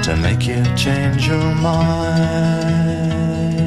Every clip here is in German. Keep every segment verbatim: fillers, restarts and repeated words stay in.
to make you change your mind.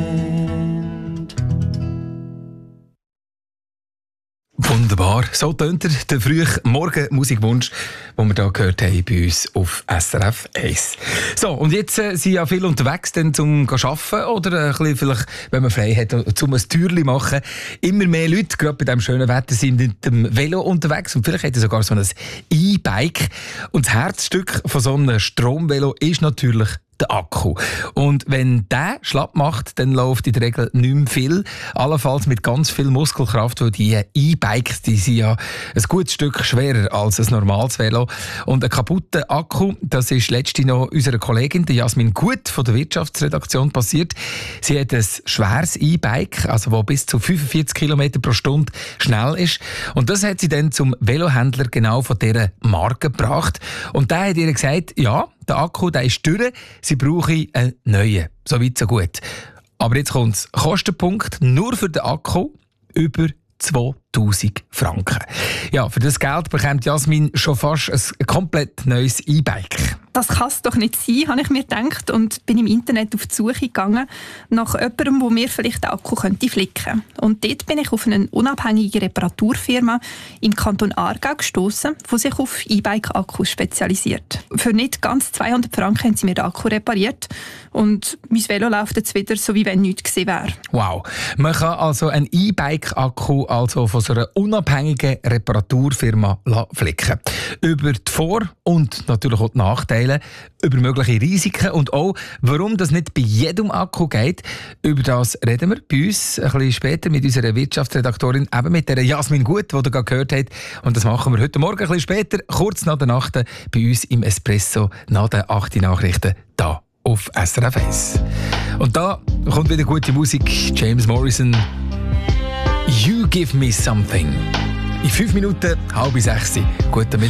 Wunderbar. So tönt er, der frühe Morgen-Musikwunsch, den wir hier gehört haben bei uns auf S R F eins. So, und jetzt äh, sind ja viele unterwegs, dann zum Arbeiten oder ein bisschen vielleicht, wenn man frei hat, zum ein Türchen machen. Immer mehr Leute, gerade bei diesem schönen Wetter, sind mit dem Velo unterwegs und vielleicht hat er sogar so ein E-Bike. Und das Herzstück von so einem Stromvelo ist natürlich der Akku. Und wenn der schlapp macht, dann läuft in der Regel nicht mehr viel. Allenfalls mit ganz viel Muskelkraft, weil die E-Bikes, die sind ja ein gutes Stück schwerer als ein normales Velo. Und ein kaputter Akku, das ist letztens noch unserer Kollegin, der Jasmin Gut von der Wirtschaftsredaktion, passiert. Sie hat ein schweres E-Bike, also das bis zu fünfundvierzig Kilometer pro Stunde schnell ist. Und das hat sie dann zum Velohändler genau von dieser Marke gebracht. Und der hat ihr gesagt, ja, der Akku, der ist durch, sie brauche einen neuen. So weit, so gut. Aber jetzt kommt es. Kostenpunkt nur für den Akku über zweitausend Franken. Ja, für das Geld bekommt Jasmin schon fast ein komplett neues E-Bike. Das kann es doch nicht sein, habe ich mir gedacht und bin im Internet auf die Suche gegangen nach jemandem, der mir vielleicht den Akku könnte flicken könnte. Und dort bin ich auf eine unabhängige Reparaturfirma im Kanton Aargau gestoßen, die sich auf E-Bike-Akkus spezialisiert. Für nicht ganz zweihundert Franken haben sie mir den Akku repariert und mein Velo läuft jetzt wieder, so wie wenn nichts gewesen wäre. Wow. Man kann also einen E-Bike-Akku also von so einer unabhängigen Reparaturfirma flicken. Über die Vor- und natürlich auch die Nachteile, über mögliche Risiken und auch, warum das nicht bei jedem Akku geht. Über das reden wir bei uns ein bisschen später mit unserer Wirtschaftsredaktorin, eben mit der Jasmin Gut, die ihr gerade gehört habt. Und das machen wir heute Morgen ein bisschen später, kurz nach der Nacht, bei uns im Espresso, nach den acht Nachrichten, da auf S R F eins. Und da kommt wieder gute Musik. James Morrison, You Give Me Something. In fünf Minuten, halb sechs. Guten Mittag.